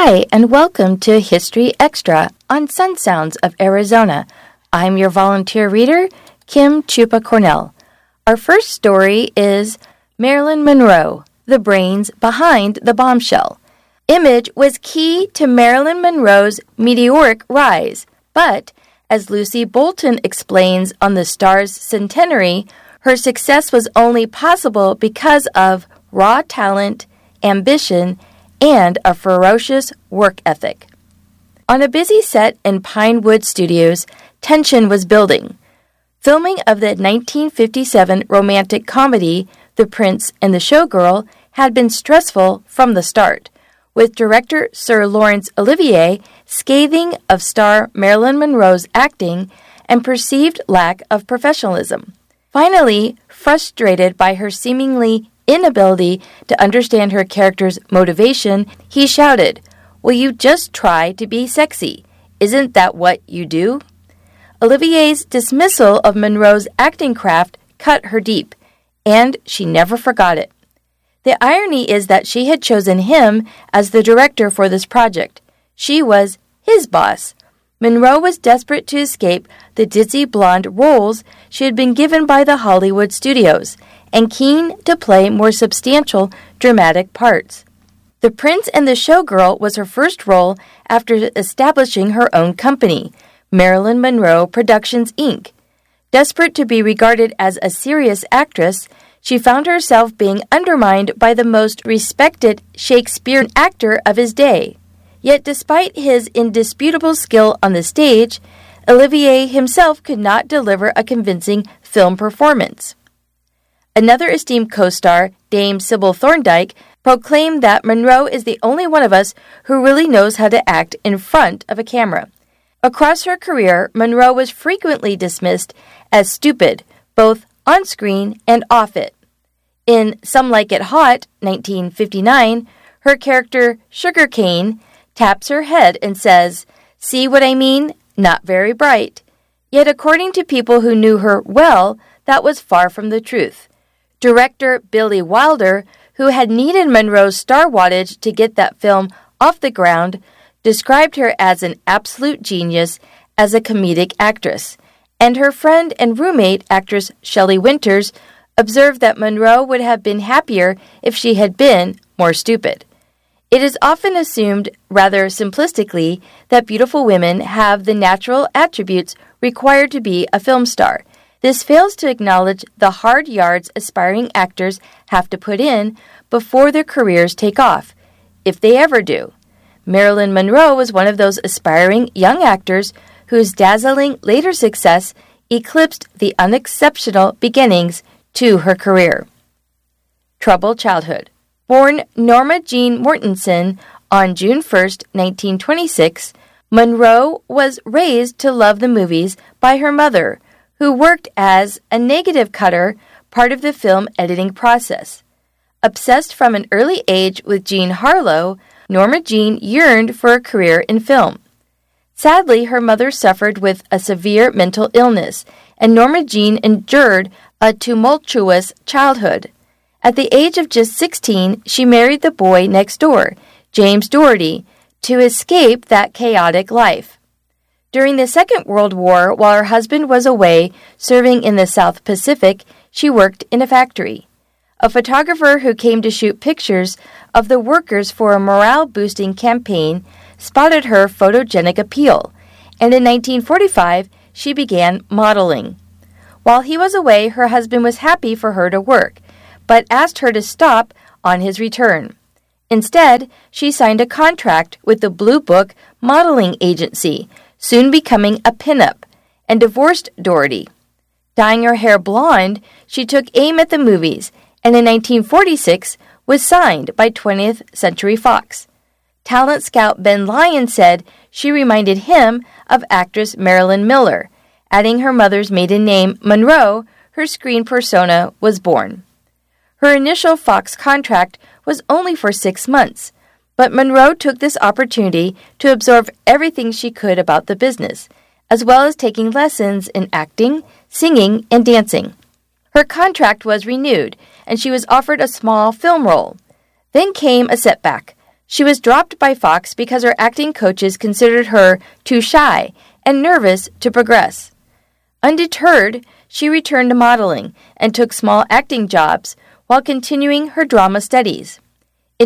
Hi, and welcome to History Extra on Sun Sounds of Arizona. I'm your volunteer reader, Kim Chupa Cornell. Our first story is Marilyn Monroe, the brains behind the bombshell. Image was key to Marilyn Monroe's meteoric rise, but, as Lucy Bolton explains on the Star's centenary, her success was only possible because of raw talent, ambition, and a ferocious work ethic. On a busy set in Pinewood Studios, tension was building. Filming of the 1957 romantic comedy The Prince and the Showgirl had been stressful from the start, with director Sir Laurence Olivier scathing of star Marilyn Monroe's acting and perceived lack of professionalism. Finally, frustrated by her seemingly inability to understand her character's motivation, he shouted, "Will you just try to be sexy? Isn't that what you do?" Olivier's dismissal of Monroe's acting craft cut her deep, and she never forgot it. The irony is that she had chosen him as the director for this project. She was his boss. Monroe was desperate to escape the ditzy blonde roles she had been given by the Hollywood studios, and keen to play more substantial, dramatic parts. The Prince and the Showgirl was her first role after establishing her own company, Marilyn Monroe Productions, Inc. Desperate to be regarded as a serious actress, she found herself being undermined by the most respected Shakespearean actor of his day. Yet despite his indisputable skill on the stage, Olivier himself could not deliver a convincing film performance. Another esteemed co-star, Dame Sybil Thorndike, proclaimed that Monroe is the only one of us who really knows how to act in front of a camera. Across her career, Monroe was frequently dismissed as stupid, both on screen and off it. In Some Like It Hot, 1959, her character, Sugar Cane, taps her head and says, "See what I mean? Not very bright." Yet according to people who knew her well, that was far from the truth. Director Billy Wilder, who had needed Monroe's star wattage to get that film off the ground, described her as an absolute genius as a comedic actress, and her friend and roommate, actress Shelley Winters, observed that Monroe would have been happier if she had been more stupid. It is often assumed, rather simplistically, that beautiful women have the natural attributes required to be a film star. This fails to acknowledge the hard yards aspiring actors have to put in before their careers take off, if they ever do. Marilyn Monroe was one of those aspiring young actors whose dazzling later success eclipsed the unexceptional beginnings to her career. Troubled childhood. Born Norma Jean Mortensen on June 1, 1926, Monroe was raised to love the movies by her mother, who worked as a negative cutter, part of the film editing process. Obsessed from an early age with Jean Harlow, Norma Jean yearned for a career in film. Sadly, her mother suffered with a severe mental illness, and Norma Jean endured a tumultuous childhood. At the age of just 16, she married the boy next door, James Doherty, to escape that chaotic life. During the Second World War, while her husband was away serving in the South Pacific, she worked in a factory. A photographer who came to shoot pictures of the workers for a morale-boosting campaign spotted her photogenic appeal, and in 1945, she began modeling. While he was away, her husband was happy for her to work, but asked her to stop on his return. Instead, she signed a contract with the Blue Book Modeling Agency, soon becoming a pinup, and divorced Doherty. Dyeing her hair blonde, she took aim at the movies, and in 1946 was signed by 20th Century Fox. Talent scout Ben Lyon said she reminded him of actress Marilyn Miller. Adding her mother's maiden name, Monroe, her screen persona was born. Her initial Fox contract was only for 6 months, but Monroe took this opportunity to absorb everything she could about the business, as well as taking lessons in acting, singing, and dancing. Her contract was renewed, and she was offered a small film role. Then came a setback. She was dropped by Fox because her acting coaches considered her too shy and nervous to progress. Undeterred, she returned to modeling and took small acting jobs while continuing her drama studies. In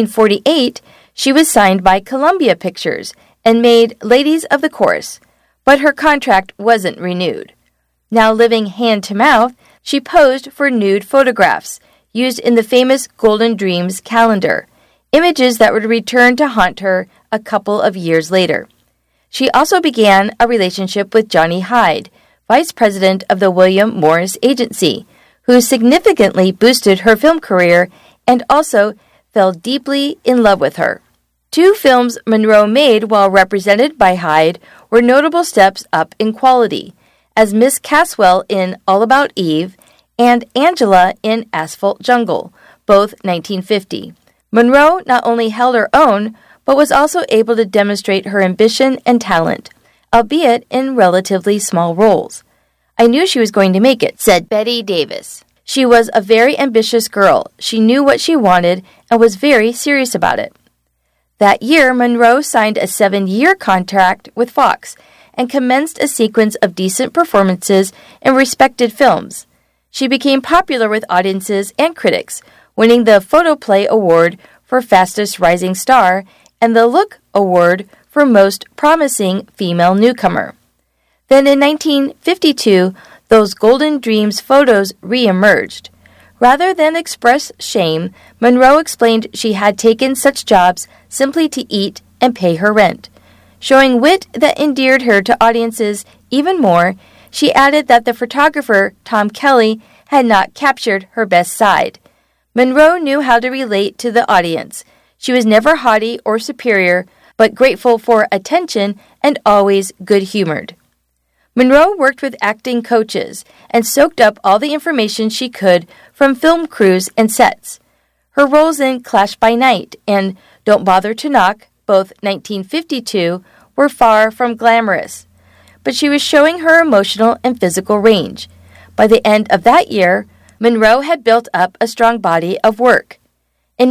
1948, she was signed by Columbia Pictures and made Ladies of the Chorus, but her contract wasn't renewed. Now living hand-to-mouth, she posed for nude photographs used in the famous Golden Dreams calendar, images that would return to haunt her a couple of years later. She also began a relationship with Johnny Hyde, vice president of the William Morris Agency, who significantly boosted her film career and also fell deeply in love with her. 2 films Monroe made while represented by Hyde were notable steps up in quality, as Miss Caswell in All About Eve and Angela in Asphalt Jungle, both 1950. Monroe not only held her own, but was also able to demonstrate her ambition and talent, albeit in relatively small roles. "I knew she was going to make it," said Betty Davis. "She was a very ambitious girl. She knew what she wanted and was very serious about it." That year, Monroe signed a 7-year contract with Fox and commenced a sequence of decent performances in respected films. She became popular with audiences and critics, winning the Photoplay Award for Fastest Rising Star and the Look Award for Most Promising Female Newcomer. Then in 1952, those Golden Dreams photos re-emerged. Rather than express shame, Monroe explained she had taken such jobs simply to eat and pay her rent. Showing wit that endeared her to audiences even more, she added that the photographer, Tom Kelly, had not captured her best side. Monroe knew how to relate to the audience. She was never haughty or superior, but grateful for attention and always good-humored. Monroe worked with acting coaches and soaked up all the information she could from film crews and sets. Her roles in Clash by Night and Don't Bother to Knock, both 1952, were far from glamorous, but she was showing her emotional and physical range. By the end of that year, Monroe had built up a strong body of work. In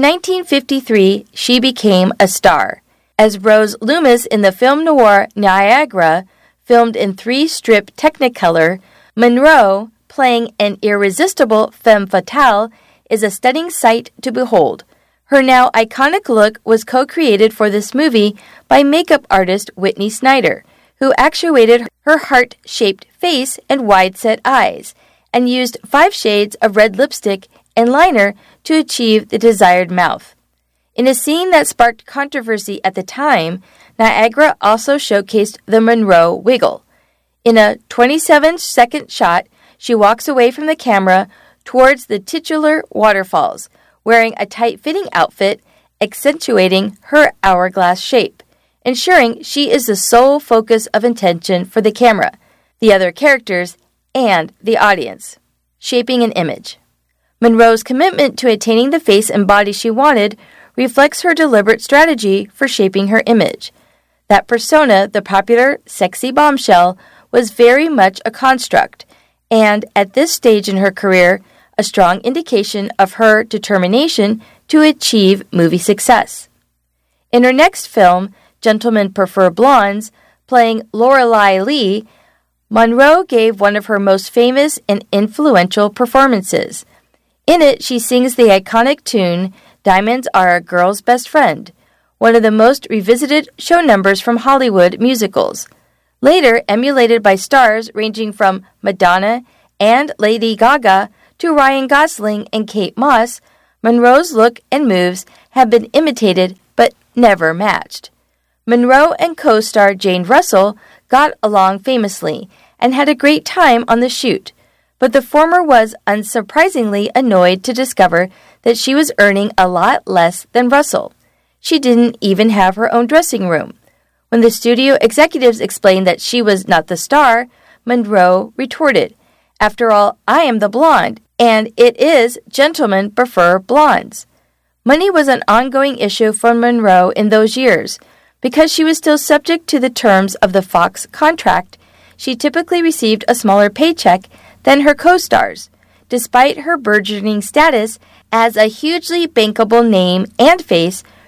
1953, she became a star. As Rose Loomis in the film noir Niagara, filmed in 3-strip Technicolor, Monroe, playing an irresistible femme fatale, is a stunning sight to behold. Her now iconic look was co-created for this movie by makeup artist Whitney Snyder, who actuated her heart-shaped face and wide-set eyes, and used 5 shades of red lipstick and liner to achieve the desired mouth. In a scene that sparked controversy at the time, Niagara also showcased the Monroe wiggle. In a 27-second shot, she walks away from the camera towards the titular waterfalls, wearing a tight-fitting outfit, accentuating her hourglass shape, ensuring she is the sole focus of attention for the camera, the other characters, and the audience. Shaping an image. Monroe's commitment to attaining the face and body she wanted reflects her deliberate strategy for shaping her image. That persona, the popular sexy bombshell, was very much a construct, and at this stage in her career, a strong indication of her determination to achieve movie success. In her next film, Gentlemen Prefer Blondes, playing Lorelei Lee, Monroe gave one of her most famous and influential performances. In it, she sings the iconic tune, Diamonds Are a Girl's Best Friend, one of the most revisited show numbers from Hollywood musicals. Later emulated by stars ranging from Madonna and Lady Gaga to Ryan Gosling and Kate Moss, Monroe's look and moves have been imitated but never matched. Monroe and co-star Jane Russell got along famously and had a great time on the shoot, but the former was unsurprisingly annoyed to discover that she was earning a lot less than Russell. She didn't even have her own dressing room. When the studio executives explained that she was not the star, Monroe retorted, "After all, I am the blonde, and it is Gentlemen Prefer Blondes." Money was an ongoing issue for Monroe in those years. Because she was still subject to the terms of the Fox contract, she typically received a smaller paycheck than her co-stars, despite her burgeoning status as a hugely bankable name and face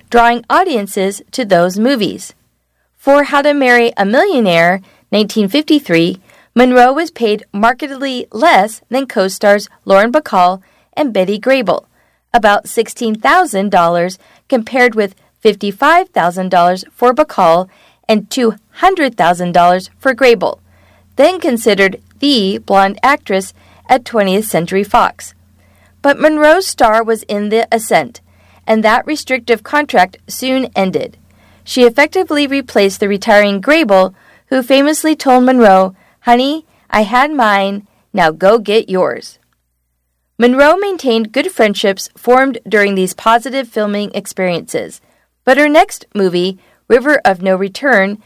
drawing audiences to those movies. For How to Marry a Millionaire, 1953, Monroe was paid markedly less than co-stars Lauren Bacall and Betty Grable, about $16,000 compared with $55,000 for Bacall and $200,000 for Grable, then considered the blonde actress at 20th Century Fox. But Monroe's star was in the ascent, and that restrictive contract soon ended. She effectively replaced the retiring Grable, who famously told Monroe, "Honey, I had mine, now go get yours." Monroe maintained good friendships formed during these positive filming experiences, but her next movie, River of No Return,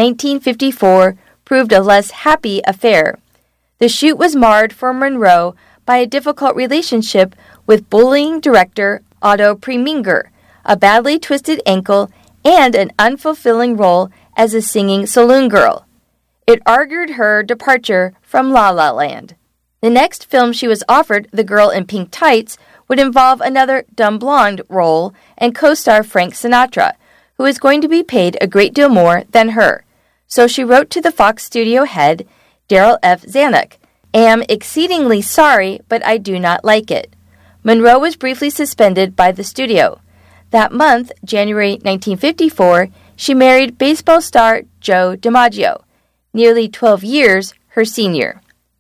1954, proved a less happy affair. The shoot was marred for Monroe by a difficult relationship with bullying director Otto Preminger, a badly twisted ankle, and an unfulfilling role as a singing saloon girl. It argued her departure from La La Land. The next film she was offered, The Girl in Pink Tights, would involve another dumb blonde role and co-star Frank Sinatra, who was going to be paid a great deal more than her. So she wrote to the Fox studio head, Darryl F. Zanuck, "Am exceedingly sorry, but I do not like it." Monroe was briefly suspended by the studio. That month, January 1954, she married baseball star Joe DiMaggio, nearly 12 years her senior.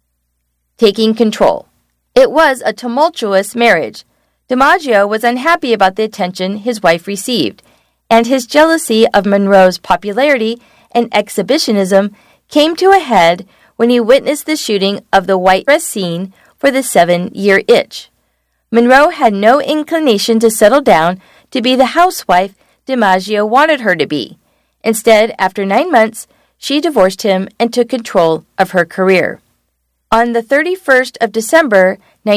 Taking control. It was a tumultuous marriage. DiMaggio was unhappy about the attention his wife received, and his jealousy of Monroe's popularity and exhibitionism came to a head when he witnessed the shooting of the white dress scene for the 7-Year Itch. Monroe had no inclination to settle down to be the housewife DiMaggio wanted her to be. Instead, after 9 months, she divorced him and took control of her career. On the 31st of December,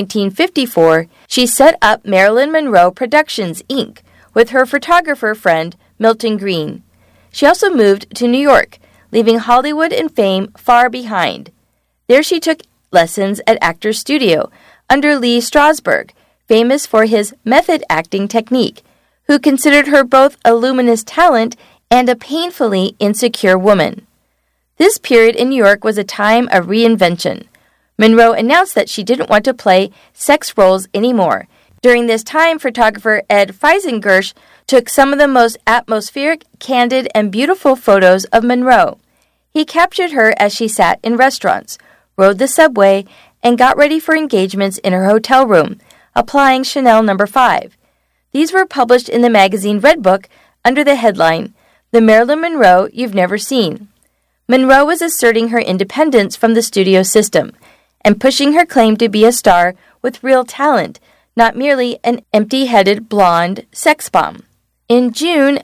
1954, she set up Marilyn Monroe Productions, Inc., with her photographer friend Milton Green. She also moved to New York, leaving Hollywood and fame far behind. There she took lessons at Actors Studio under Lee Strasberg, famous for his method acting technique, who considered her both a luminous talent and a painfully insecure woman. This period in New York was a time of reinvention. Monroe announced that she didn't want to play sex roles anymore. During this time, photographer Ed Feisengersh took some of the most atmospheric, candid, and beautiful photos of Monroe. He captured her as she sat in restaurants, rode the subway, and got ready for engagements in her hotel room, applying Chanel No. 5. These were published in the magazine Redbook under the headline, "The Marilyn Monroe You've Never Seen." Monroe was asserting her independence from the studio system and pushing her claim to be a star with real talent, not merely an empty-headed blonde sex bomb. In June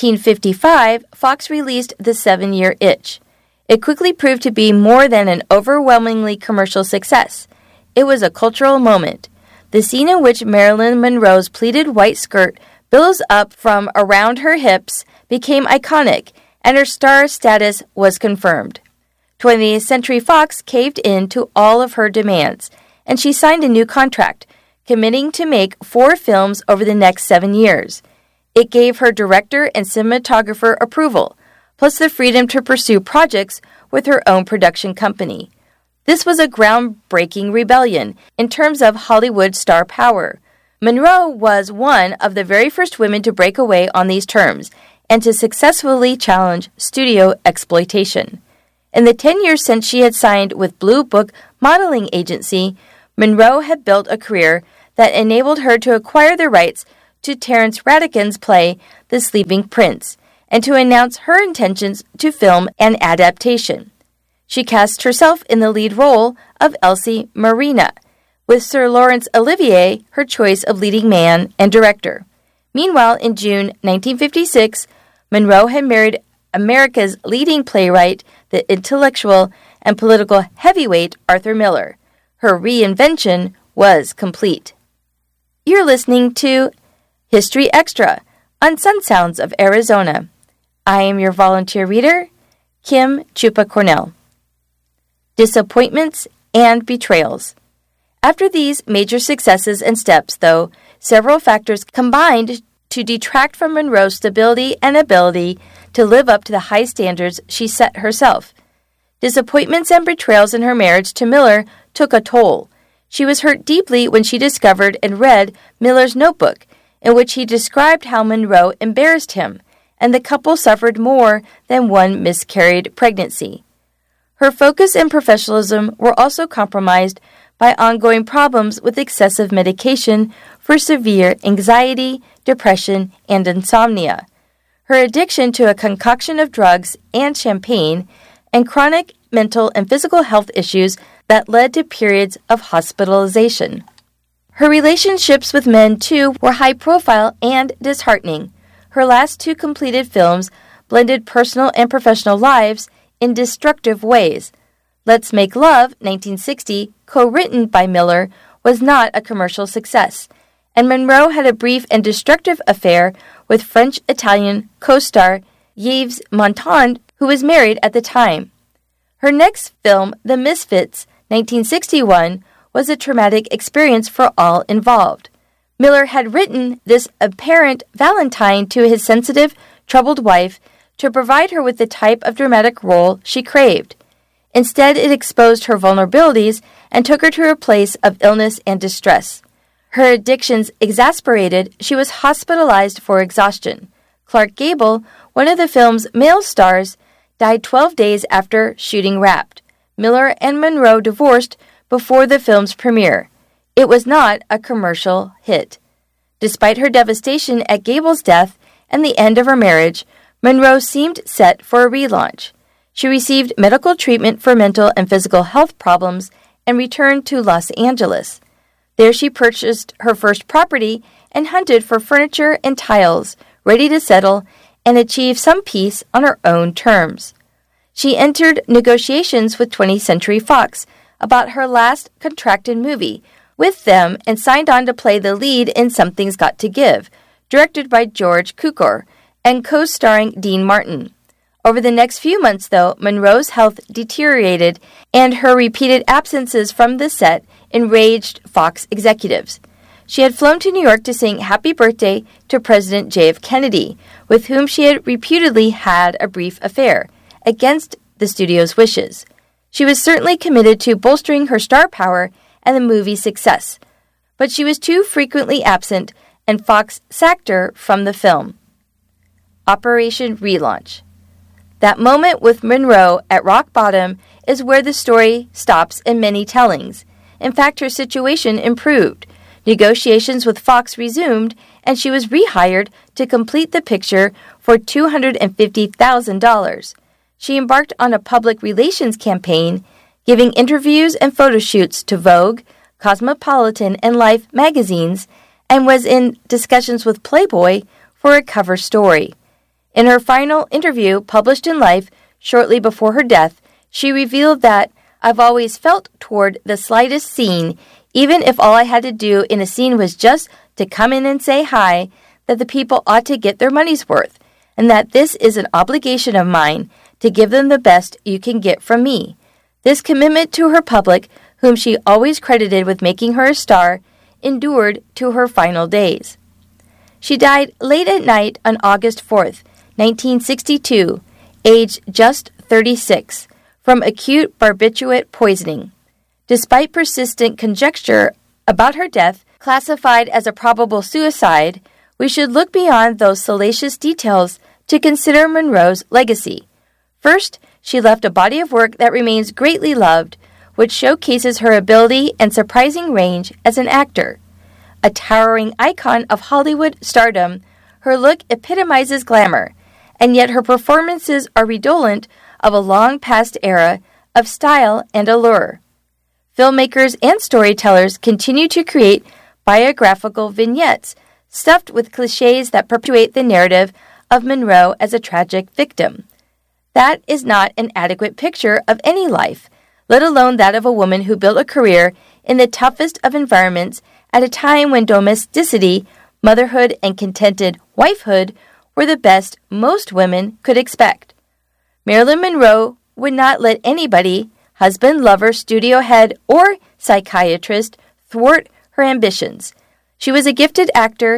1955, Fox released The 7-Year Itch. It quickly proved to be more than an overwhelmingly commercial success. It was a cultural moment. The scene in which Marilyn Monroe's pleated white skirt billows up from around her hips became iconic, and her star status was confirmed. 20th Century Fox caved in to all of her demands, and she signed a new contract, committing to make 4 films over the next 7 years. It gave her director and cinematographer approval, plus the freedom to pursue projects with her own production company. This was a groundbreaking rebellion in terms of Hollywood star power. Monroe was one of the very first women to break away on these terms and to successfully challenge studio exploitation. In the 10 years since she had signed with Blue Book Modeling Agency, Monroe had built a career that enabled her to acquire the rights to Terence Rattigan's play The Sleeping Prince and to announce her intentions to film an adaptation. She cast herself in the lead role of Elsie Marina, with Sir Laurence Olivier her choice of leading man and director. Meanwhile, in June 1956, Monroe had married America's leading playwright, the intellectual and political heavyweight Arthur Miller. Her reinvention was complete. You're listening to History Extra on Sun Sounds of Arizona. I am your volunteer reader, Kim Chupa Cornell. Disappointments and betrayals. After these major successes and steps, though, several factors combined to detract from Monroe's stability and ability to live up to the high standards she set herself. Disappointments and betrayals in her marriage to Miller took a toll. She was hurt deeply when she discovered and read Miller's notebook, in which he described how Monroe embarrassed him, and the couple suffered more than one miscarried pregnancy. Her focus and professionalism were also compromised by ongoing problems with excessive medication for severe anxiety, depression, and insomnia. Her addiction to a concoction of drugs and champagne, and chronic mental and physical health issues that led to periods of hospitalization. Her relationships with men, too, were high profile and disheartening. Her last two completed films blended personal and professional lives in destructive ways. Let's Make Love, 1960, co-written by Miller, was not a commercial success, and Monroe had a brief and destructive affair with French-Italian co-star Yves Montand, who was married at the time. Her next film, The Misfits, 1961, was a traumatic experience for all involved. Miller had written this apparent Valentine to his sensitive, troubled wife to provide her with the type of dramatic role she craved. Instead, it exposed her vulnerabilities and took her to a place of illness and distress. Her addictions exasperated, she was hospitalized for exhaustion. Clark Gable, one of the film's male stars, died 12 days after shooting Wrapped. Miller and Monroe divorced before the film's premiere. It was not a commercial hit. Despite her devastation at Gable's death and the end of her marriage, Monroe seemed set for a relaunch. She received medical treatment for mental and physical health problems and returned to Los Angeles. There she purchased her first property and hunted for furniture and tiles, ready to settle and achieve some peace on her own terms. She entered negotiations with 20th Century Fox about her last contracted movie with them and signed on to play the lead in Something's Got to Give, directed by George Cukor and co-starring Dean Martin. Over the next few months, though, Monroe's health deteriorated and her repeated absences from the set enraged Fox executives. She had flown to New York to sing Happy Birthday to President J.F. Kennedy, with whom she had reputedly had a brief affair, against the studio's wishes. She was certainly committed to bolstering her star power and the movie's success, but she was too frequently absent, and Fox sacked her from the film. Operation Relaunch. That moment with Monroe at rock bottom is where the story stops in many tellings. In fact, her situation improved. Negotiations with Fox resumed, and she was rehired to complete the picture for $250,000. She embarked on a public relations campaign, giving interviews and photo shoots to Vogue, Cosmopolitan, and Life magazines, and was in discussions with Playboy for a cover story. In her final interview, published in Life shortly before her death, she revealed that, "I've always felt toward the slightest scene, even if all I had to do in a scene was just to come in and say hi, that the people ought to get their money's worth, and that this is an obligation of mine to give them the best you can get from me." This commitment to her public, whom she always credited with making her a star, endured to her final days. She died late at night on August 4th, 1962, aged just 36, from acute barbiturate poisoning. Despite persistent conjecture about her death, classified as a probable suicide, we should look beyond those salacious details to consider Monroe's legacy. First, she left a body of work that remains greatly loved, which showcases her ability and surprising range as an actor. A towering icon of Hollywood stardom, her look epitomizes glamour, and yet her performances are redolent of a long-past era of style and allure. Filmmakers and storytellers continue to create biographical vignettes stuffed with cliches that perpetuate the narrative of Monroe as a tragic victim. That is not an adequate picture of any life, let alone that of a woman who built a career in the toughest of environments at a time when domesticity, motherhood, and contented wifehood were the best most women could expect. Marilyn Monroe would not let anybody, husband, lover, studio head, or psychiatrist, thwart her ambitions. She was a gifted actor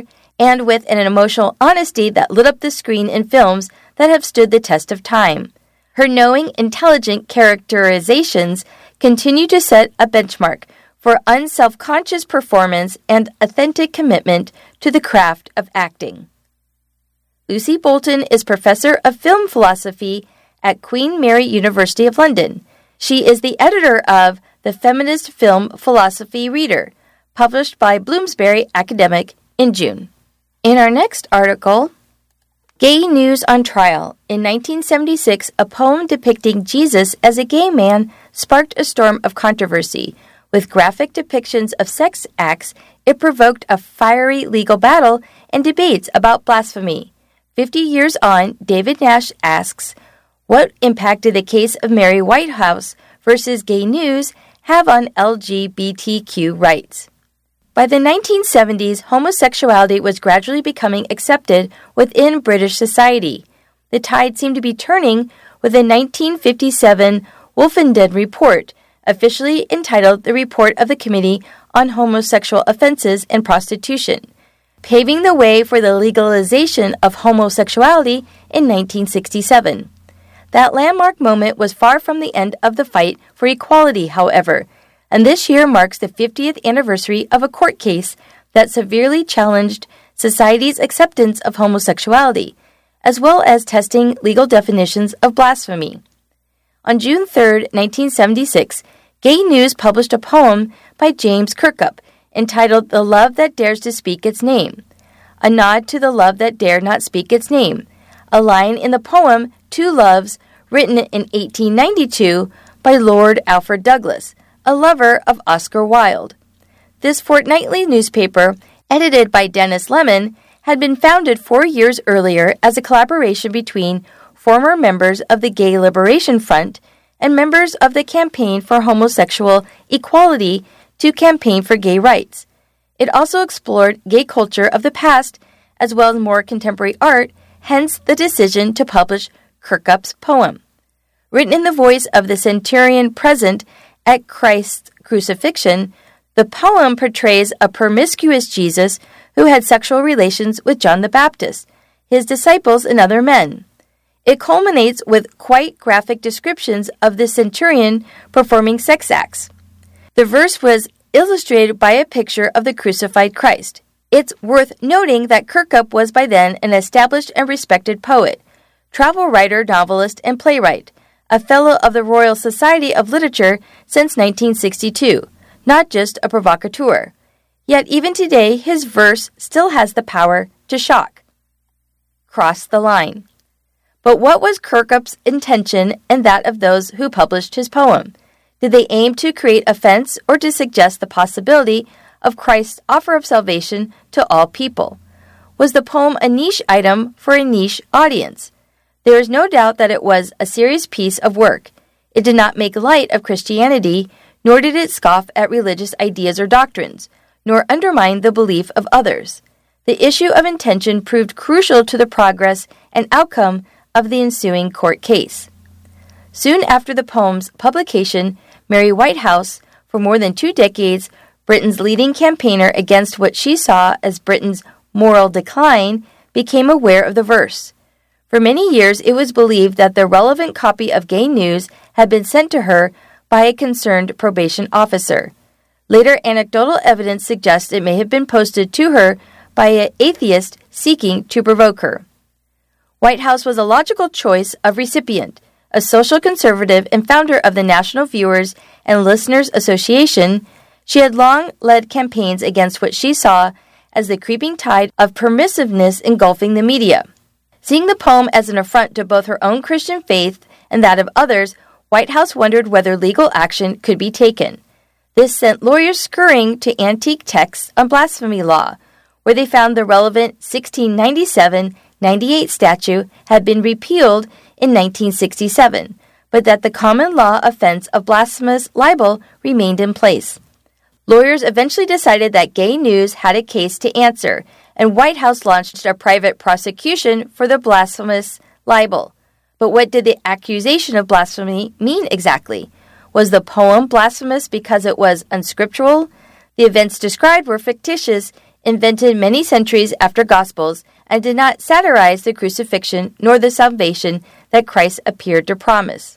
and with an emotional honesty that lit up the screen in films that have stood the test of time. Her knowing, intelligent characterizations continue to set a benchmark for unself-conscious performance and authentic commitment to the craft of acting. Lucy Bolton is professor of film philosophy at Queen Mary University of London. She is the editor of The Feminist Film Philosophy Reader, published by Bloomsbury Academic in June. In our next article, Gay News on Trial. In 1976, a poem depicting Jesus as a gay man sparked a storm of controversy. With graphic depictions of sex acts, it provoked a fiery legal battle and debates about blasphemy. 50 years on, David Nash asks, what impact did the case of Mary Whitehouse versus Gay News have on LGBTQ rights? By the 1970s, homosexuality was gradually becoming accepted within British society. The tide seemed to be turning with the 1957 Wolfenden Report, officially entitled the Report of the Committee on Homosexual Offenses and Prostitution, paving the way for the legalization of homosexuality in 1967. That landmark moment was far from the end of the fight for equality, however, and this year marks the 50th anniversary of a court case that severely challenged society's acceptance of homosexuality, as well as testing legal definitions of blasphemy. On June 3, 1976, Gay News published a poem by James Kirkup entitled The Love That Dares to Speak Its Name, a nod to the love that dared not speak its name, a line in the poem Two Loves, written in 1892 by Lord Alfred Douglas, a lover of Oscar Wilde. This fortnightly newspaper, edited by Dennis Lemon, had been founded 4 years earlier as a collaboration between former members of the Gay Liberation Front and members of the Campaign for Homosexual Equality to Campaign for Gay Rights. It also explored gay culture of the past as well as more contemporary art, hence the decision to publish Kirkup's poem. Written in the voice of the centurion present at Christ's crucifixion, the poem portrays a promiscuous Jesus who had sexual relations with John the Baptist, his disciples, and other men. It culminates with quite graphic descriptions of the centurion performing sex acts. The verse was illustrated by a picture of the crucified Christ. It's worth noting that Kirkup was by then an established and respected poet, travel writer, novelist, and playwright, a Fellow of the Royal Society of Literature since 1962, not just a provocateur. Yet even today, his verse still has the power to shock. Cross the line. But what was Kirkup's intention and that of those who published his poem? Did they aim to create offense or to suggest the possibility of Christ's offer of salvation to all people? Was the poem a niche item for a niche audience? There is no doubt that it was a serious piece of work. It did not make light of Christianity, nor did it scoff at religious ideas or doctrines, nor undermine the belief of others. The issue of intention proved crucial to the progress and outcome of the ensuing court case. Soon after the poem's publication, Mary Whitehouse, for more than 2 decades, Britain's leading campaigner against what she saw as Britain's moral decline, became aware of the verse. For many years, it was believed that the relevant copy of Gay News had been sent to her by a concerned probation officer. Later anecdotal evidence suggests it may have been posted to her by an atheist seeking to provoke her. Whitehouse was a logical choice of recipient. A social conservative and founder of the National Viewers and Listeners Association, she had long led campaigns against what she saw as the creeping tide of permissiveness engulfing the media. Seeing the poem as an affront to both her own Christian faith and that of others, Whitehouse wondered whether legal action could be taken. This sent lawyers scurrying to antique texts on blasphemy law, where they found the relevant 1697-98 statute had been repealed in 1967, but that the common law offense of blasphemous libel remained in place. Lawyers eventually decided that Gay News had a case to answer, and Whitehouse launched a private prosecution for the blasphemous libel. But what did the accusation of blasphemy mean exactly? Was the poem blasphemous because it was unscriptural? The events described were fictitious invented many centuries after Gospels, and did not satirize the crucifixion nor the salvation that Christ appeared to promise.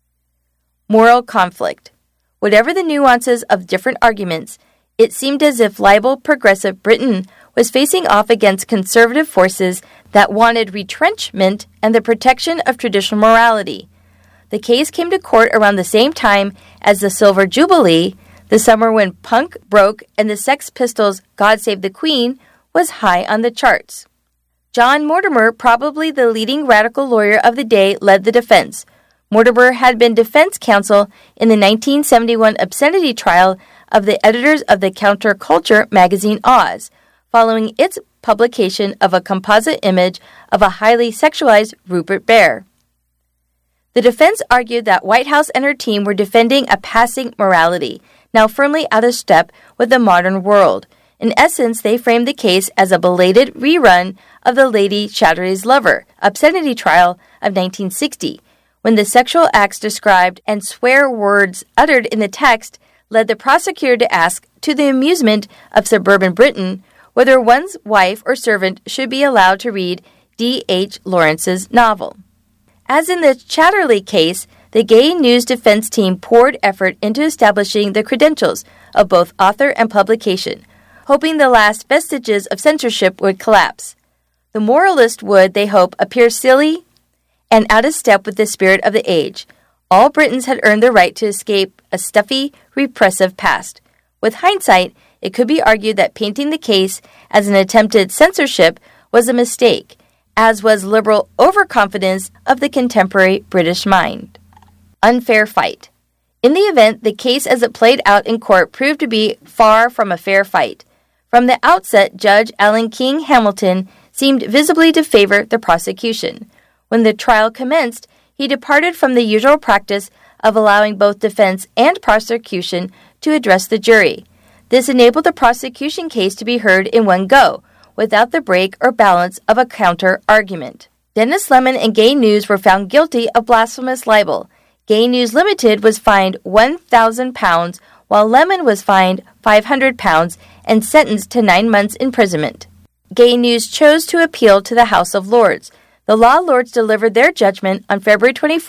Moral conflict. Whatever the nuances of different arguments, it seemed as if libel progressive Britain was facing off against conservative forces that wanted retrenchment and the protection of traditional morality. The case came to court around the same time as the Silver Jubilee, the summer when punk broke and the Sex Pistols' God Save the Queen was high on the charts. John Mortimer, probably the leading radical lawyer of the day, led the defense. Mortimer had been defense counsel in the 1971 obscenity trial of the editors of the counterculture magazine Oz, following its publication of a composite image of a highly sexualized Rupert Bear. The defense argued that White House and her team were defending a passing morality, now firmly out of step with the modern world. In essence, they framed the case as a belated rerun of the Lady Chatterley's Lover obscenity trial of 1960, when the sexual acts described and swear words uttered in the text led the prosecutor to ask, to the amusement of suburban Britain, whether one's wife or servant should be allowed to read D.H. Lawrence's novel. As in the Chatterley case, the Gay News defense team poured effort into establishing the credentials of both author and publication, hoping the last vestiges of censorship would collapse. The moralist would, they hope, appear silly and out of step with the spirit of the age. All Britons had earned the right to escape a stuffy, repressive past. With hindsight, it could be argued that painting the case as an attempted censorship was a mistake, as was liberal overconfidence of the contemporary British mind. Unfair fight. In the event, the case as it played out in court proved to be far from a fair fight. From the outset, Judge Alan King Hamilton seemed visibly to favor the prosecution. When the trial commenced, he departed from the usual practice of allowing both defense and prosecution to address the jury. This enabled the prosecution case to be heard in one go, without the break or balance of a counter-argument. Dennis Lemon and Gay News were found guilty of blasphemous libel. Gay News Limited was fined £1,000, while Lemon was fined £500 and sentenced to 9 months' imprisonment. Gay News chose to appeal to the House of Lords. The Law Lords delivered their judgment on February 21,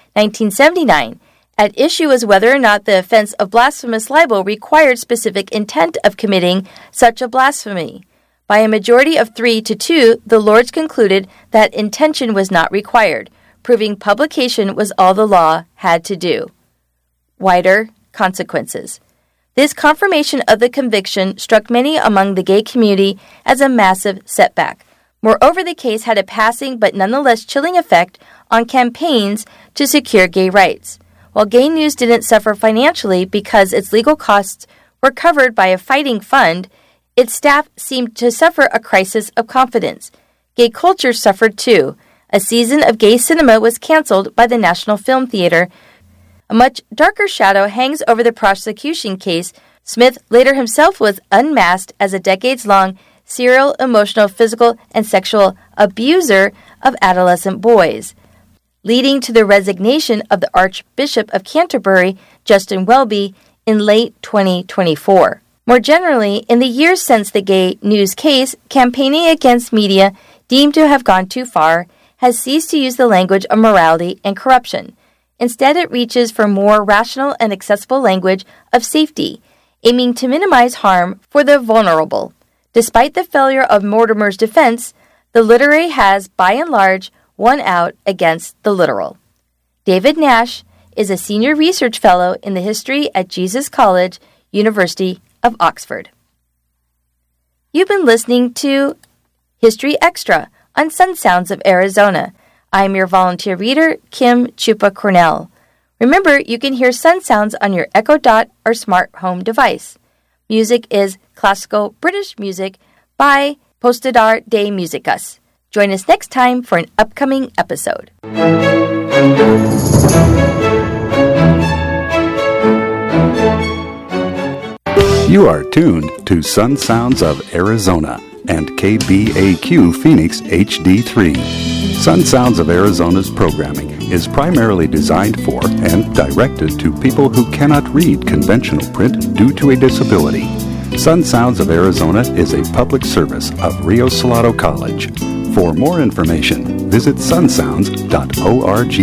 1979. At issue was whether or not the offense of blasphemous libel required specific intent of committing such a blasphemy. By a majority of 3-2, the Lords concluded that intention was not required, proving publication was all the law had to do. Wider consequences. This confirmation of the conviction struck many among the gay community as a massive setback. Moreover, the case had a passing but nonetheless chilling effect on campaigns to secure gay rights. While Gay News didn't suffer financially because its legal costs were covered by a fighting fund, its staff seemed to suffer a crisis of confidence. Gay culture suffered too. A season of gay cinema was canceled by the National Film Theater. A much darker shadow hangs over the prosecution case. Smith later himself was unmasked as a decades-long serial, emotional, physical, and sexual abuser of adolescent boys, leading to the resignation of the Archbishop of Canterbury, Justin Welby, in late 2024. More generally, in the years since the Gay News case, campaigning against media deemed to have gone too far has ceased to use the language of morality and corruption. Instead, it reaches for more rational and accessible language of safety, aiming to minimize harm for the vulnerable. Despite the failure of Mortimer's defense, the literary has, by and large, won out against the literal. David Nash is a senior research fellow in the history at Jesus College, University of Oxford. You've been listening to History Extra on Sun Sounds of Arizona. I'm your volunteer reader, Kim Chupa Cornell. Remember, you can hear Sun Sounds on your Echo Dot or smart home device. Music is classical British music by Postadar de Musicas. Join us next time for an upcoming episode. You are tuned to Sun Sounds of Arizona and KBAQ Phoenix HD3. Sun Sounds of Arizona's programming is primarily designed for and directed to people who cannot read conventional print due to a disability. Sun Sounds of Arizona is a public service of Rio Salado College. For more information, visit sunsounds.org.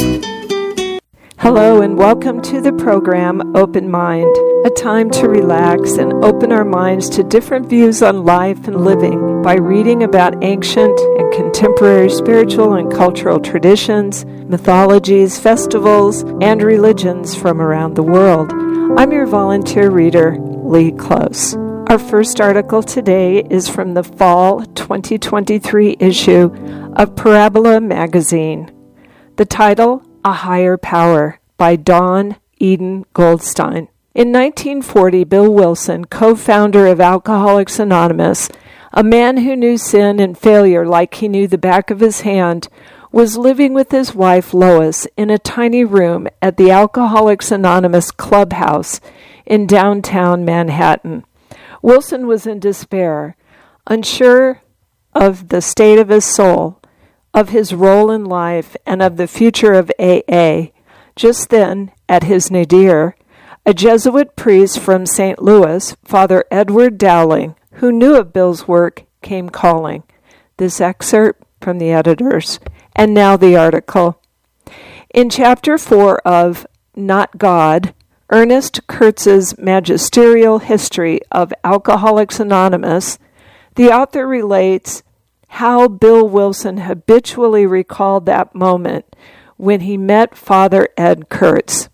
Hello and welcome to the program Open Mind, a time to relax and open our minds to different views on life and living by reading about ancient and contemporary spiritual and cultural traditions, mythologies, festivals, and religions from around the world. I'm your volunteer reader, Lee Close. Our first article today is from the fall 2023 issue of Parabola magazine. The title, A Higher Power, by Dawn Eden Goldstein. In 1940, Bill Wilson, co-founder of Alcoholics Anonymous, a man who knew sin and failure like he knew the back of his hand, was living with his wife Lois in a tiny room at the Alcoholics Anonymous clubhouse in downtown Manhattan. Wilson was in despair, unsure of the state of his soul, of his role in life, and of the future of AA. Just then, at his nadir, a Jesuit priest from St. Louis, Father Edward Dowling, who knew of Bill's work, came calling. This excerpt from the editors. And now the article. In Chapter 4 of Not God, Ernest Kurtz's magisterial history of Alcoholics Anonymous, the author relates how Bill Wilson habitually recalled that moment when he met Father Ed Kurtz.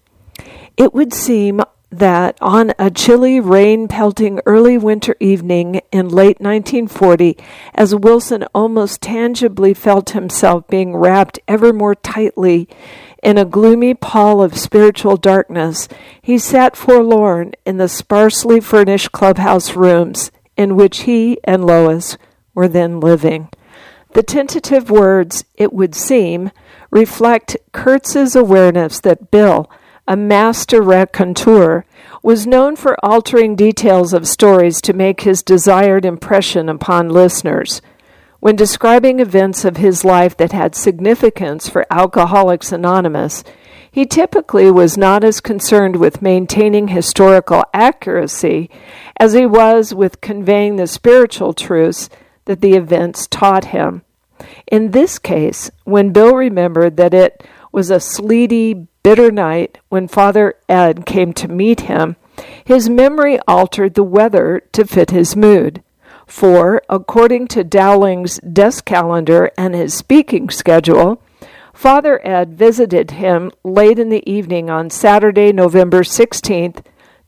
It would seem that on a chilly, rain-pelting early winter evening in late 1940, as Wilson almost tangibly felt himself being wrapped ever more tightly in a gloomy pall of spiritual darkness, he sat forlorn in the sparsely furnished clubhouse rooms in which he and Lois were then living. The tentative words, it would seem, reflect Kurtz's awareness that Bill, a master raconteur, was known for altering details of stories to make his desired impression upon listeners. When describing events of his life that had significance for Alcoholics Anonymous, he typically was not as concerned with maintaining historical accuracy as he was with conveying the spiritual truths that the events taught him. In this case, when Bill remembered that it was a sleety, bitter night when Father Ed came to meet him, his memory altered the weather to fit his mood. For, according to Dowling's desk calendar and his speaking schedule, Father Ed visited him late in the evening on Saturday, November 16th,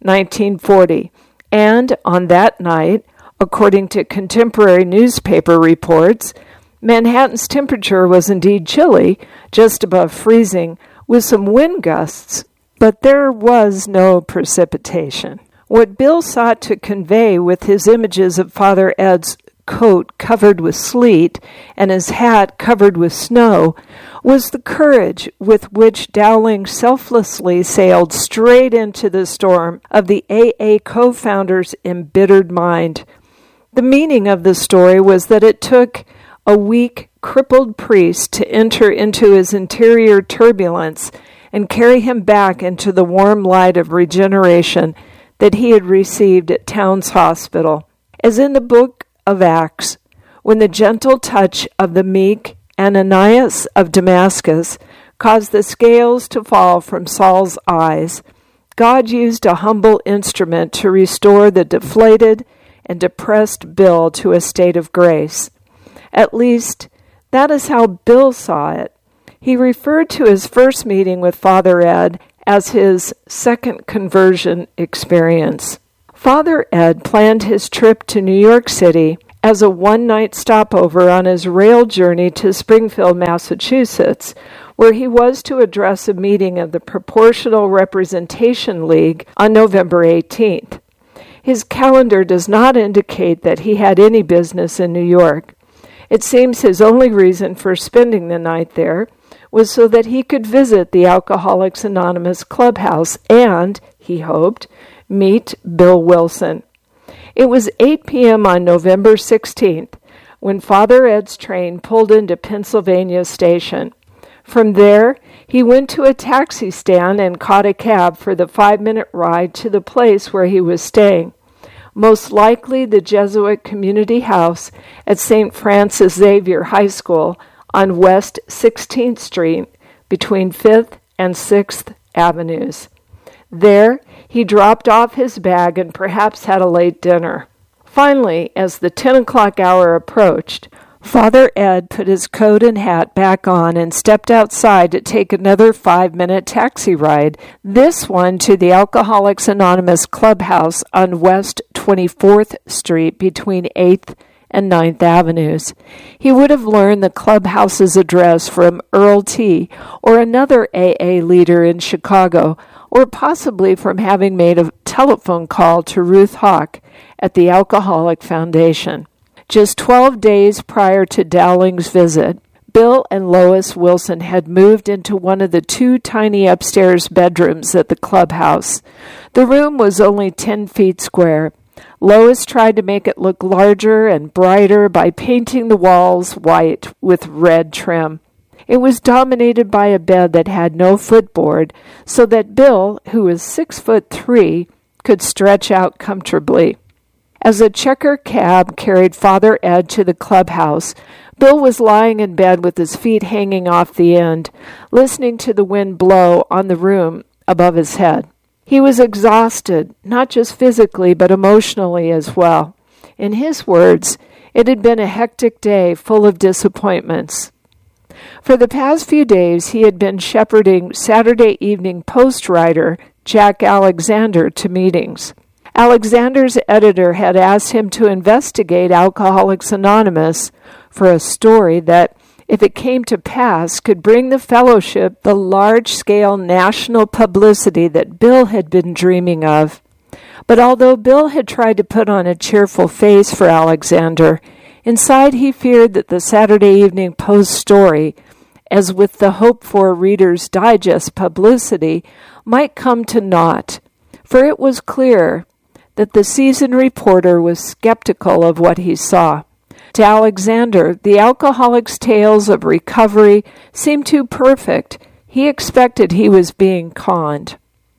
1940, and on that night, according to contemporary newspaper reports, Manhattan's temperature was indeed chilly, just above freezing, with some wind gusts, but there was no precipitation. What Bill sought to convey with his images of Father Ed's coat covered with sleet and his hat covered with snow was the courage with which Dowling selflessly sailed straight into the storm of the AA co-founder's embittered mind. The meaning of the story was that it took a weak, crippled priest to enter into his interior turbulence and carry him back into the warm light of regeneration that he had received at Towns Hospital. As in the book of Acts, when the gentle touch of the meek Ananias of Damascus caused the scales to fall from Saul's eyes, God used a humble instrument to restore the deflated and depressed Bill to a state of grace. At least, that is how Bill saw it. He referred to his first meeting with Father Ed as his second conversion experience. Father Ed planned his trip to New York City as a one-night stopover on his rail journey to Springfield, Massachusetts, where he was to address a meeting of the Proportional Representation League on November 18th. His calendar does not indicate that he had any business in New York. It seems his only reason for spending the night there was so that he could visit the Alcoholics Anonymous clubhouse and, he hoped, meet Bill Wilson. It was 8 p.m. on November 16th when Father Ed's train pulled into Pennsylvania Station. From there, he went to a taxi stand and caught a cab for the 5-minute ride to the place where he was staying. most likely the Jesuit Community House at St. Francis Xavier High School on West 16th Street between 5th and 6th Avenues. There, he dropped off his bag and perhaps had a late dinner. Finally, as the 10 o'clock hour approached, Father Ed put his coat and hat back on and stepped outside to take another 5-minute taxi ride, this one to the Alcoholics Anonymous Clubhouse on West 24th Street between 8th and 9th Avenues. He would have learned the clubhouse's address from Earl T. or another AA leader in Chicago, or possibly from having made a telephone call to Ruth Hawk at the Alcoholic Foundation. Just 12 days prior to Dowling's visit, Bill and Lois Wilson had moved into one of the 2 tiny upstairs bedrooms at the clubhouse. The room was only 10 feet square. Lois tried to make it look larger and brighter by painting the walls white with red trim. It was dominated by a bed that had no footboard, so that Bill, who was 6'3", could stretch out comfortably. As a checker cab carried Father Ed to the clubhouse, Bill was lying in bed with his feet hanging off the end, listening to the wind blow on the room above his head. He was exhausted, not just physically, but emotionally as well. In his words, it had been a hectic day full of disappointments. For the past few days, he had been shepherding Saturday Evening Post writer Jack Alexander to meetings. Alexander's editor had asked him to investigate Alcoholics Anonymous for a story that, if it came to pass, could bring the fellowship the large-scale national publicity that Bill had been dreaming of. But although Bill had tried to put on a cheerful face for Alexander, inside he feared that the Saturday Evening Post story, as with the hoped-for Reader's Digest publicity, might come to naught, for it was clear that the seasoned reporter was skeptical of what he saw. To Alexander, the alcoholic's tales of recovery seemed too perfect. He expected he was being conned.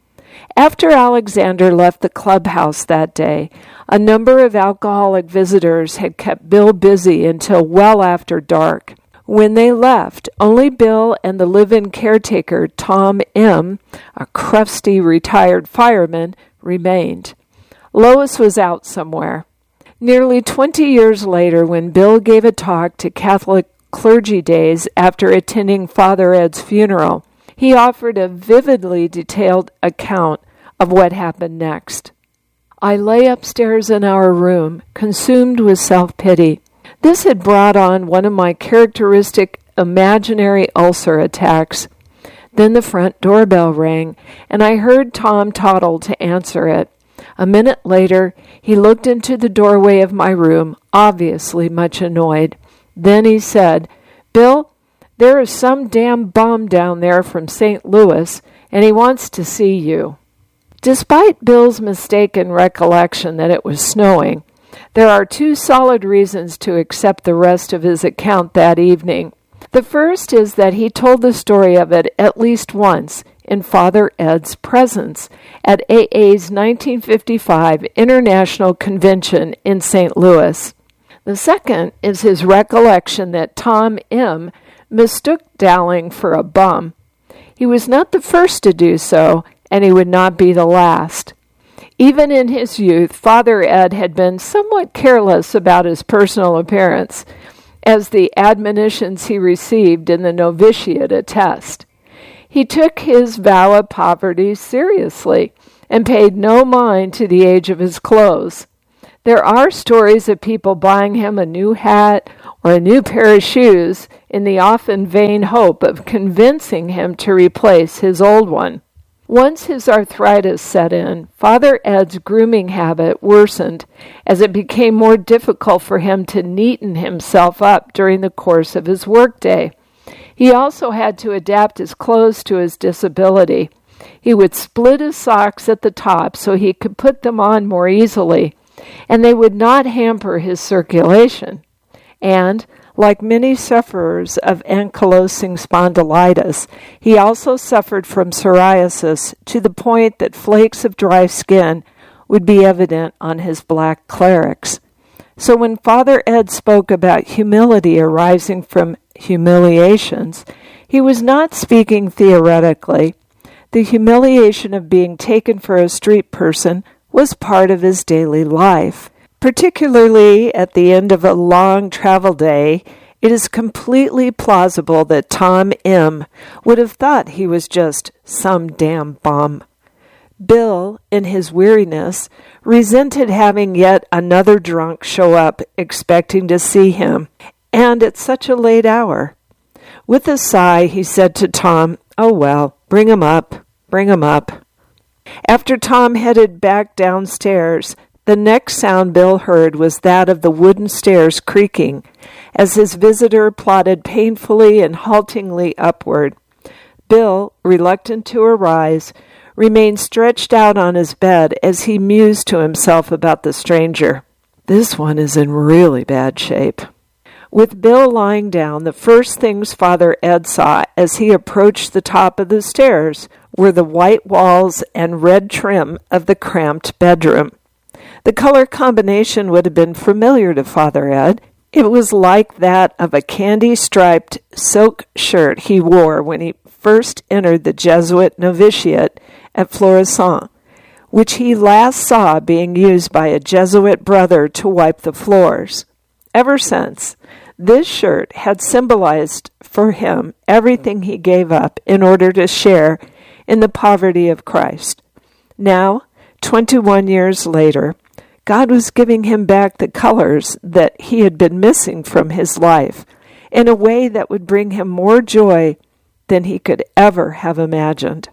After Alexander left the clubhouse that day, a number of alcoholic visitors had kept Bill busy until well after dark. When they left, only Bill and the live-in caretaker, Tom M., a crusty retired fireman, remained. Lois was out somewhere. Nearly 20 years later, when Bill gave a talk to Catholic Clergy Days after attending Father Ed's funeral, he offered a vividly detailed account of what happened next. I lay upstairs in our room, consumed with self-pity. This had brought on one of my characteristic imaginary ulcer attacks. Then the front doorbell rang, and I heard Tom toddle to answer it. A minute later, he looked into the doorway of my room, obviously much annoyed. Then he said, "Bill, there is some damn bum down there from St. Louis, and he wants to see you." Despite Bill's mistaken recollection that it was snowing, there are 2 solid reasons to accept the rest of his account that evening. The first is that he told the story of it at least once in Father Ed's presence at AA's 1955 International Convention in St. Louis. The second is his recollection that Tom M. mistook Dowling for a bum. He was not the first to do so, and he would not be the last. Even in his youth, Father Ed had been somewhat careless about his personal appearance, as the admonitions he received in the novitiate attest. He took his vow of poverty seriously and paid no mind to the age of his clothes. There are stories of people buying him a new hat or a new pair of shoes in the often vain hope of convincing him to replace his old one. Once his arthritis set in, Father Ed's grooming habit worsened as it became more difficult for him to neaten himself up during the course of his workday. He also had to adapt his clothes to his disability. He would split his socks at the top so he could put them on more easily, and they would not hamper his circulation. And, like many sufferers of ankylosing spondylitis, he also suffered from psoriasis to the point that flakes of dry skin would be evident on his black clerics. So when Father Ed spoke about humility arising from humiliations, he was not speaking theoretically. The humiliation of being taken for a street person was part of his daily life. Particularly at the end of a long travel day, it is completely plausible that Tom M. would have thought he was just some damn bum. Bill, in his weariness, resented having yet another drunk show up expecting to see him, and at such a late hour. With a sigh, he said to Tom, "Oh well, bring him up. After Tom headed back downstairs, the next sound Bill heard was that of the wooden stairs creaking as his visitor plodded painfully and haltingly upward. Bill, reluctant to arise, remained stretched out on his bed as he mused to himself about the stranger. This one is in really bad shape. With Bill lying down, the first things Father Ed saw as he approached the top of the stairs were the white walls and red trim of the cramped bedroom. The color combination would have been familiar to Father Ed. It was like that of a candy-striped silk shirt he wore when he first entered the Jesuit novitiate at Florissant, which he last saw being used by a Jesuit brother to wipe the floors. Ever since, this shirt had symbolized for him everything he gave up in order to share in the poverty of Christ. Now, 21 years later, God was giving him back the colors that he had been missing from his life in a way that would bring him more joy than he could ever have imagined.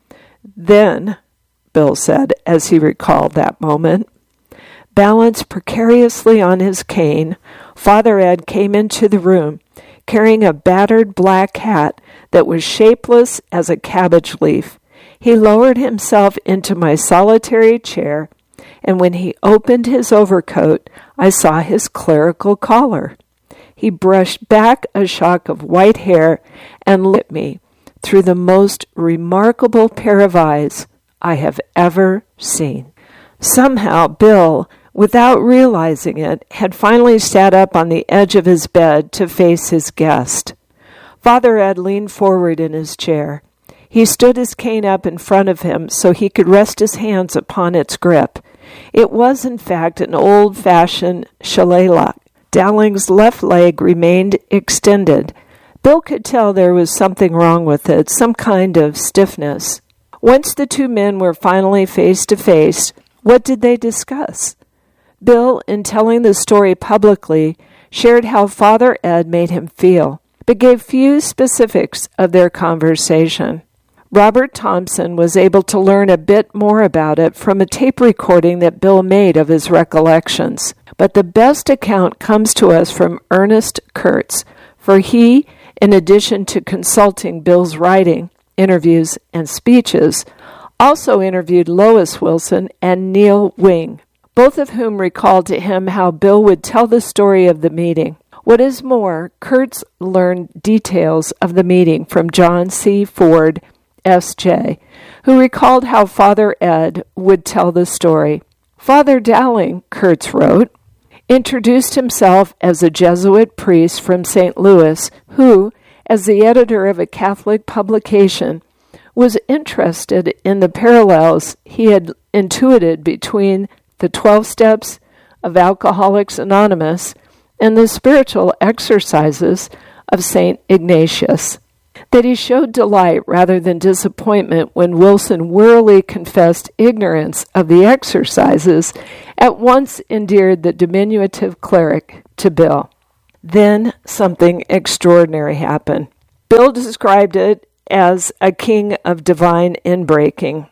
Then, Bill said as he recalled that moment, balanced precariously on his cane, Father Ed came into the room carrying a battered black hat that was shapeless as a cabbage leaf. He lowered himself into my solitary chair, and when he opened his overcoat, I saw his clerical collar. He brushed back a shock of white hair and looked at me through the most remarkable pair of eyes I have ever seen. Somehow, Bill, without realizing it, had finally sat up on the edge of his bed to face his guest. Father Ed leaned forward in his chair. He stood his cane up in front of him so he could rest his hands upon its grip. It was, in fact, an old-fashioned shillelagh. Dowling's left leg remained extended. Bill could tell there was something wrong with it, some kind of stiffness. Once the two men were finally face to face, what did they discuss? Bill, in telling the story publicly, shared how Father Ed made him feel, but gave few specifics of their conversation. Robert Thompson was able to learn a bit more about it from a tape recording that Bill made of his recollections. But the best account comes to us from Ernest Kurtz, for he, in addition to consulting Bill's writing, interviews, and speeches, also interviewed Lois Wilson and Neil Wing, both of whom recalled to him how Bill would tell the story of the meeting. What is more, Kurtz learned details of the meeting from John C. Ford, S.J., who recalled how Father Ed would tell the story. Father Dowling, Kurtz wrote, introduced himself as a Jesuit priest from St. Louis who, as the editor of a Catholic publication, was interested in the parallels he had intuited between the 12 steps of Alcoholics Anonymous and the spiritual exercises of St. Ignatius. That he showed delight rather than disappointment when Wilson wearily confessed ignorance of the exercises at once endeared the diminutive cleric to Bill. Then something extraordinary happened. Bill described it as a king of divine inbreaking.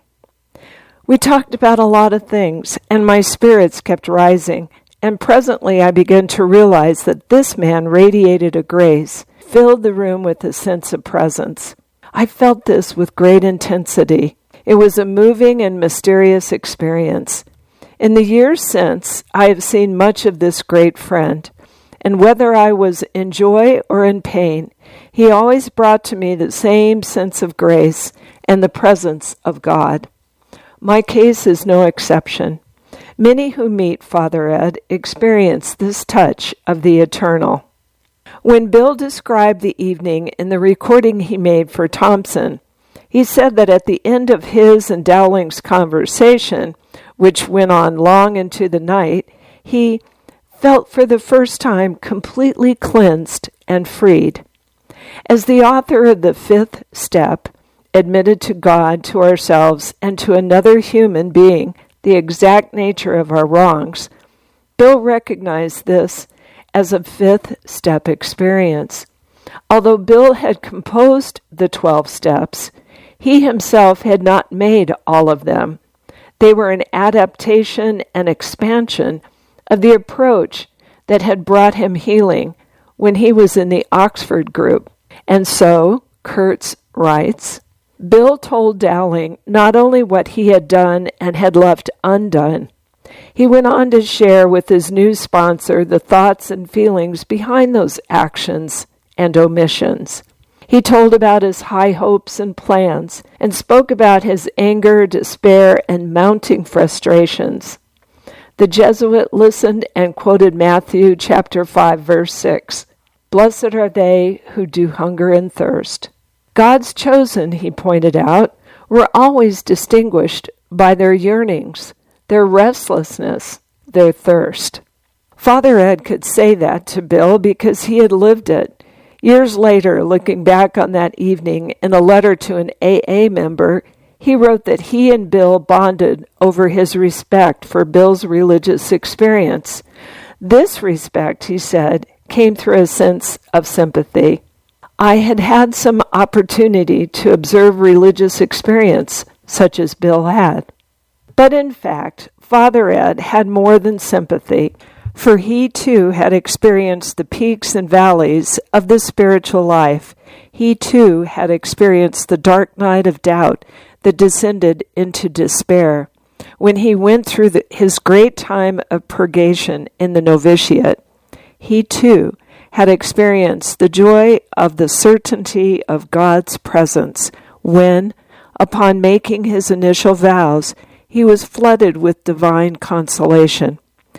We talked about a lot of things, and my spirits kept rising, and presently I began to realize that this man radiated a grace, filled the room with a sense of presence. I felt this with great intensity. It was a moving and mysterious experience. In the years since, I have seen much of this great friend, and whether I was in joy or in pain, he always brought to me the same sense of grace and the presence of God. My case is no exception. Many who meet Father Ed experience this touch of the eternal. When Bill described the evening in the recording he made for Thompson, he said that at the end of his and Dowling's conversation, which went on long into the night, he felt for the first time completely cleansed and freed. As the author of the fifth step, admitted to God, to ourselves, and to another human being the exact nature of our wrongs, Bill recognized this as a fifth step experience. Although Bill had composed the 12 steps, he himself had not made all of them. They were an adaptation and expansion of the approach that had brought him healing when he was in the Oxford group. And so, Kurtz writes, Bill told Dowling not only what he had done and had left undone, he went on to share with his new sponsor the thoughts and feelings behind those actions and omissions. He told about his high hopes and plans and spoke about his anger, despair, and mounting frustrations. The Jesuit listened and quoted Matthew chapter 5, verse 6. Blessed are they who do hunger and thirst. God's chosen, he pointed out, were always distinguished by their yearnings, their restlessness, their thirst. Father Ed could say that to Bill because he had lived it. Years later, looking back on that evening in a letter to an AA member, he wrote that he and Bill bonded over his respect for Bill's religious experience. This respect, he said, came through a sense of sympathy. I had had some opportunity to observe religious experience, such as Bill had. But in fact, Father Ed had more than sympathy, for he too had experienced the peaks and valleys of the spiritual life. He too had experienced the dark night of doubt that descended into despair when he went through his great time of purgation in the novitiate. He too had experienced the joy of the certainty of God's presence when, upon making his initial vows, he was flooded with divine consolation.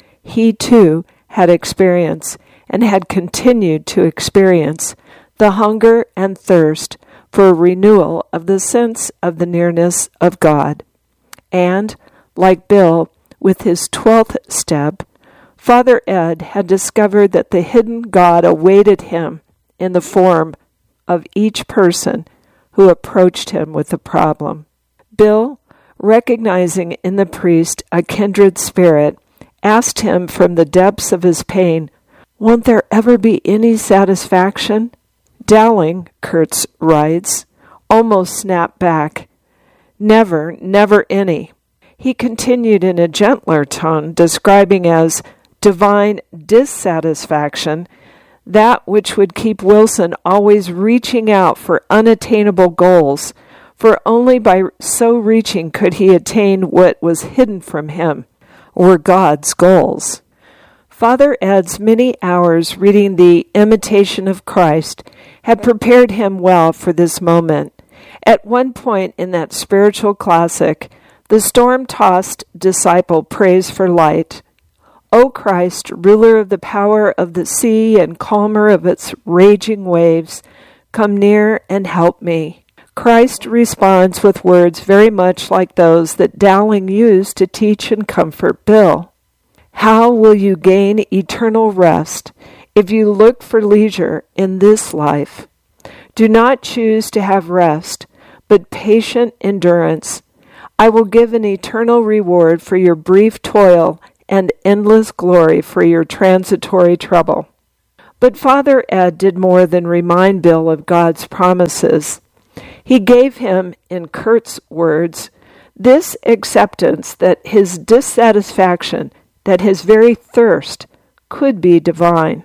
He too had experienced and had continued to experience the hunger and thirst for a renewal of the sense of the nearness of God. And, like Bill, with his 12th step, Father Ed had discovered that the hidden God awaited him in the form of each person who approached him with a problem. Bill, recognizing in the priest a kindred spirit, asked him from the depths of his pain, "Won't there ever be any satisfaction?" Dowling, Kurtz writes, almost snapped back, "Never, never any." He continued in a gentler tone, describing as divine dissatisfaction that which would keep Wilson always reaching out for unattainable goals, for only by so reaching could he attain what was hidden from him, were God's goals. Father Ed's many hours reading the Imitation of Christ had prepared him well for this moment. At one point in that spiritual classic, the storm-tossed disciple prays for light. O Christ, ruler of the power of the sea and calmer of its raging waves, come near and help me. Christ responds with words very much like those that Dowling used to teach and comfort Bill. How will you gain eternal rest if you look for leisure in this life? Do not choose to have rest, but patient endurance. I will give an eternal reward for your brief toil and endless glory for your transitory trouble. But Father Ed did more than remind Bill of God's promises. He gave him, in Kurt's words, this acceptance that his dissatisfaction, that his very thirst, could be divine.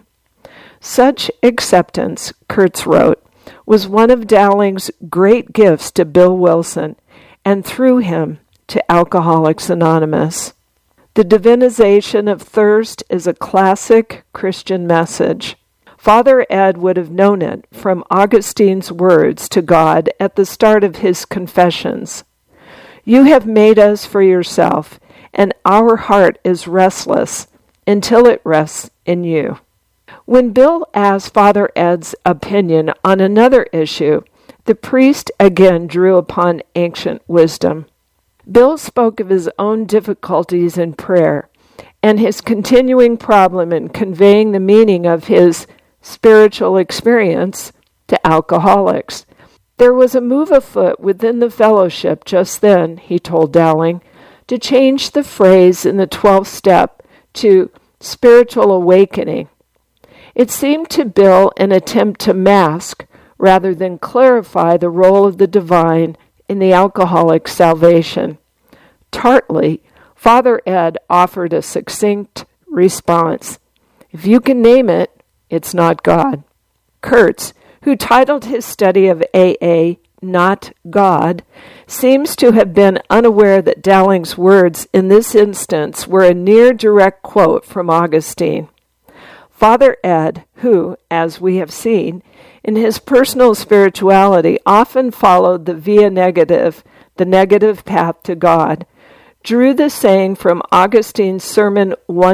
Such acceptance, Kurtz wrote, was one of Dowling's great gifts to Bill Wilson, and through him to Alcoholics Anonymous. The divinization of thirst is a classic Christian message. Father Ed would have known it from Augustine's words to God at the start of his Confessions. You have made us for yourself, and our heart is restless until it rests in you. When Bill asked Father Ed's opinion on another issue, the priest again drew upon ancient wisdom. Bill spoke of his own difficulties in prayer and his continuing problem in conveying the meaning of his spiritual experience to alcoholics. There was a move afoot within the fellowship just then, he told Dowling, to change the phrase in the 12th step to spiritual awakening. It seemed to Bill an attempt to mask rather than clarify the role of the divine in the alcoholic's salvation. Tartly, Father Ed offered a succinct response. If you can name it, it's not God. Kurtz, who titled his study of AA, Not God, seems to have been unaware that Dowling's words in this instance were a near direct quote from Augustine. Father Ed, who, as we have seen, in his personal spirituality often followed the via negative, the negative path to God, drew the saying from Augustine's Sermon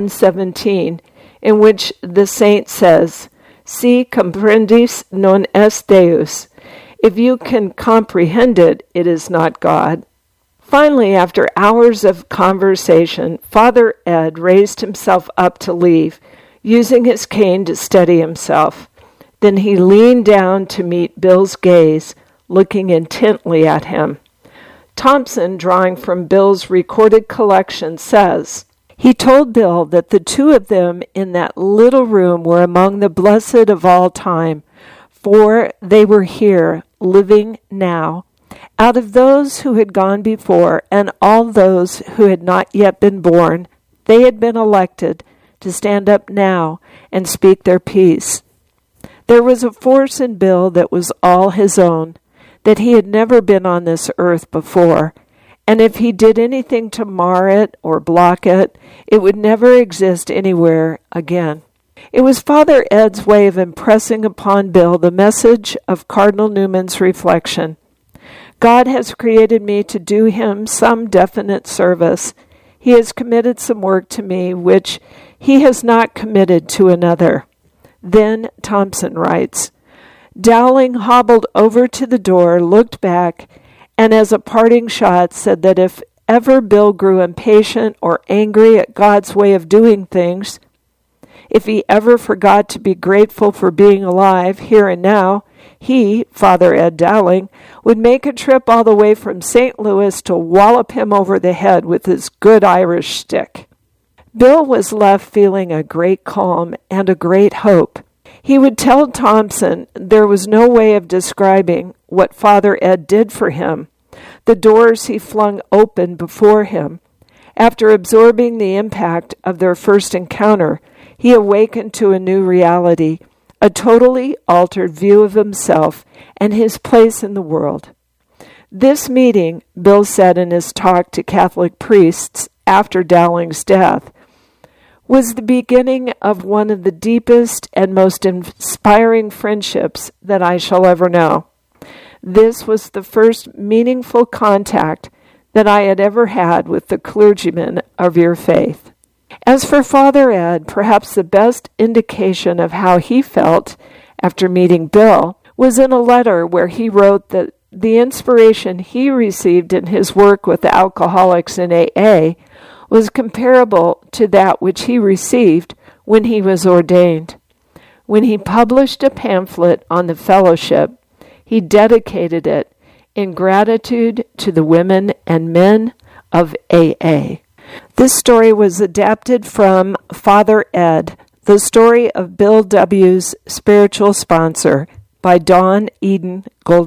117, in which the saint says, Si comprendis non est Deus. If you can comprehend it, it is not God. Finally, after hours of conversation, Father Ed raised himself up to leave, using his cane to steady himself. Then he leaned down to meet Bill's gaze, looking intently at him. Thompson, drawing from Bill's recorded collection, says, he told Bill that the two of them in that little room were among the blessed of all time, for they were here, living now, out of those who had gone before and all those who had not yet been born. They had been elected to stand up now and speak their piece. There was a force in Bill that was all his own, that he had never been on this earth before, and if he did anything to mar it or block it, it would never exist anywhere again. It was Father Ed's way of impressing upon Bill the message of Cardinal Newman's reflection. God has created me to do him some definite service. He has committed some work to me which he has not committed to another. Then Thompson writes, Dowling hobbled over to the door, looked back, and as a parting shot said that if ever Bill grew impatient or angry at God's way of doing things, if he ever forgot to be grateful for being alive here and now, he, Father Ed Dowling, would make a trip all the way from St. Louis to wallop him over the head with his good Irish stick. Bill was left feeling a great calm and a great hope. He would tell Thompson there was no way of describing what Father Ed did for him, the doors he flung open before him. After absorbing the impact of their first encounter, he awakened to a new reality, a totally altered view of himself and his place in the world. This meeting, Bill said in his talk to Catholic priests after Dowling's death, was the beginning of one of the deepest and most inspiring friendships that I shall ever know. This was the first meaningful contact that I had ever had with the clergymen of your faith. As for Father Ed, perhaps the best indication of how he felt after meeting Bill was in a letter where he wrote that the inspiration he received in his work with the alcoholics in AA was comparable to that which he received when he was ordained. When he published a pamphlet on the fellowship, he dedicated it in gratitude to the women and men of AA. This story was adapted from Father Ed, the story of Bill W.'s spiritual sponsor, by Dawn Eden Gold.